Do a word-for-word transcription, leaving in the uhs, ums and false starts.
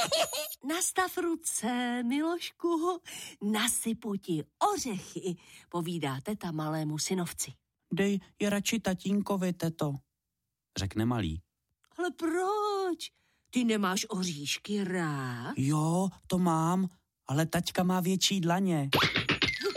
Nastav ruce, Milošku, nasypu ti ořechy, povídá teta malému synovci. Dej je radši tatínkovi, teto, řekne malý. Ale proč? Ty nemáš oříšky rád? Jo, to mám, ale taťka má větší dlaně.